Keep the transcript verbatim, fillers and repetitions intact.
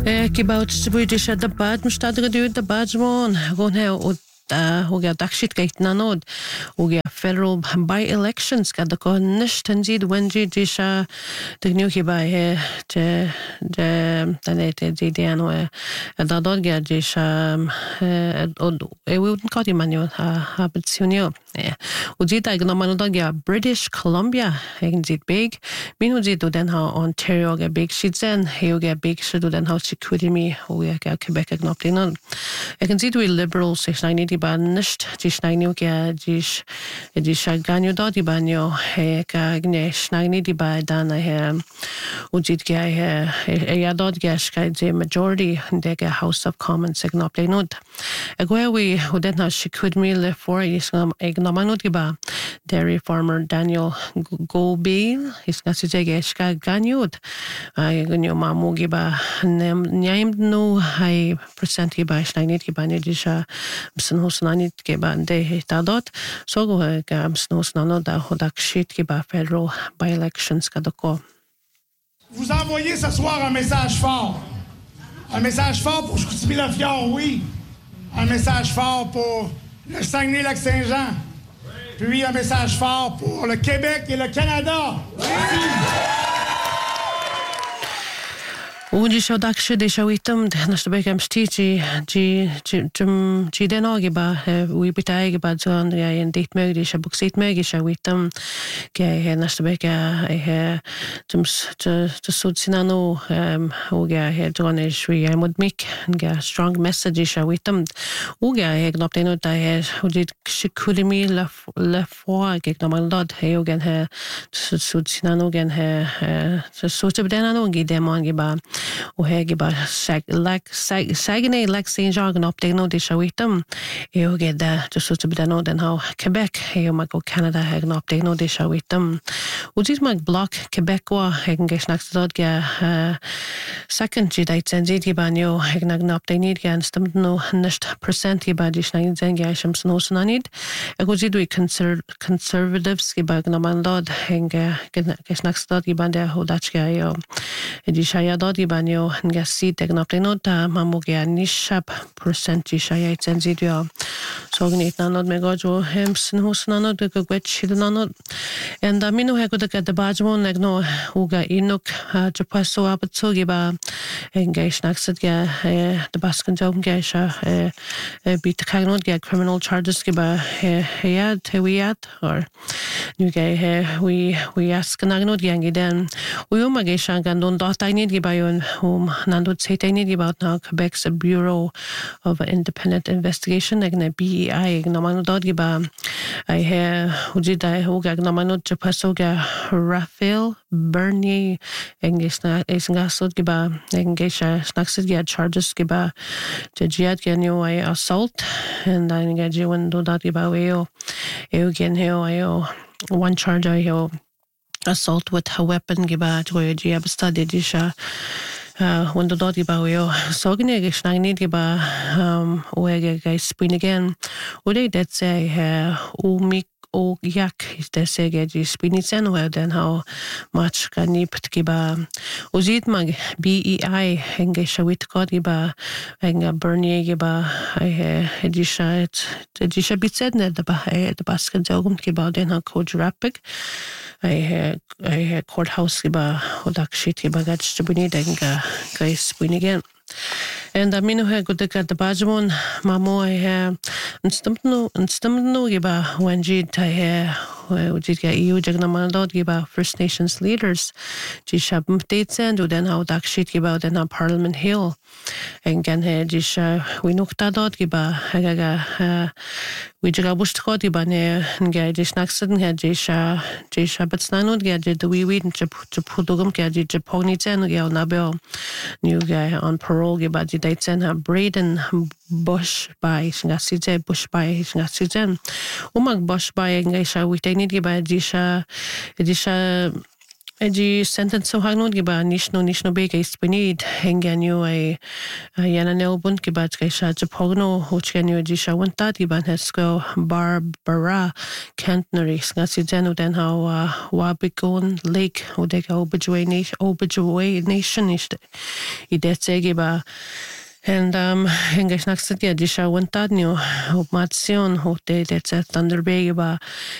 Gebouwd Swedish at the bad mstadre du the badmon gon he og ja dagshit geit nanod og ja federal by-elections kad ko nishtan zid wenji disha de new ki by he de de tanete zidiano e da dodga disha od e wouldn't call him manual habitsunio og zid ag no manodga British Columbia egen zid big minu zid do den ha Ontario ga big shitsen he og ja big shit do den ha security mi og ja Quebec agnoptinon egen zid we liberal six ninety ba nicht die schneinu ge die die shaganyo da di banyo he ka gne schneini di ba dana he ujit ge he ya dot ge ska the majority de ge House of Commons signal play not agwa we udet na shikud mi le for is ignomanut ge ba dairy farmer Daniel Gobi is na se ge ska ganyut ay gnyo mamu ge ba nyaim no hay percent ge ba schneini ge ba ne di sha snanit ke ba de tadot so go ga snano da hodak shit ke ba federal by elections kadoko. Vous envoyez ce soir un message fort. Un message fort pour Chicoutimi-Le-Fjord, oui. Un message fort pour le Saguenay-Lac-Saint-Jean. Puis un message fort pour le Québec et le Canada. Uji shodak shide shawitum nasta bekam stiji ji jum ji denogi ba we bitai ba zon ya in dit mögdi shabuk sit mögi shawitum ke he nasta beka he jum to to sudsinano um uga he drone shwi amod mik ga strong message shawitum uga he gnopteno da he udit shikulimi la la foi ke gnomal dot he ugen he sudsinano gen he so sudbenano gi demongi ba og hege ba sag lag sag Saguenay Lac Saint-Jean gan op no de shawitum e og da to so to bedano den how Quebec e mag go Canada hegen op no de shawitum og dis mag block Quebecois hegen gesnaks dot ge second ji date senzi di banyo hegen op de need gan stem no nicht percent ba di schnein zenga sham sno snanid e go ji do conservatives ge ba no man dot henge gesnaks dot ge bande hodachga yo e di shaya dot ge banyo nga si tegnopteno ta mamugia nishap percenti shaya itsenzidio so gnit nanod megojo hemsen husnanod de gwetchidnanod and da minu hego de the bajmon negno uga inuk japaso abtsogi ba engage naxet ge de baskan jogen ge sha bit kagnod ge criminal charges ge ba ya tewiat or nu ge we we ask nagnod ge den we umage shangandon dot I need ge ba whom Nando Tsetani about now Quebec's Bureau of Independent Investigation egna B E I gnomano dodgiba I hear ujida hoga gnomano japasoga Raphael Bernier engishna esngasod giba engisha snaxid ge charges giba jajiat genyo I assault and I gaji when do that giba weo eugen heo ayo one charge I heo assault with a weapon giba joji abstadi disha Uh, when the dot about yo so gonna get snag giba um wege guys spin again would they that say uh o mik o yak is det säger ju spinitsen och den how much kan ni giba och zit mag B E I henge shawit god giba henge Bernier giba I edisha edisha bitsedne da ba da baskan jogum giba den ha code rapid I I courthouse giba odak shit giba gach tbuni denga guys spin again and I mean who good at the bajmon mamo I have instamno instamno giba when jid I have did get you jagna dot giba First Nations leaders ji shab updates and then how dak shit giba then on Parliament Hill and gan he ji sha we nokta dot giba agaga we jaga bust ko giba ne nge ji snaxen he ji sha ji sha but snanod ge ji the we we chip chip pudogum ge ji japoni ten ge na be new guy on parole giba ji dates and have Braden Bush by snasije Bush by snasijen umag Bush by nge sha we need giba ji sha ji sha Edi sentence so hagnon giba nishno nishno bega ispinid hengenyo ay yana neobun giba kay sha japogno hochgenyo di sha wantad giba hesko Barbara Kentnery nga si jenu den how wabigon lake odeka obajwe nation obajwe nation is idetse giba and um hengesh naksatia di sha wantad nyo opmation hote detsa Thunder Bay giba